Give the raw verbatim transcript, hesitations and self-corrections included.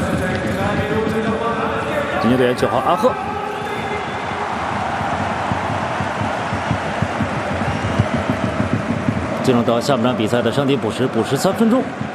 金牛队员九号阿赫。 进入到下半场比赛的伤停补时，补时三分钟。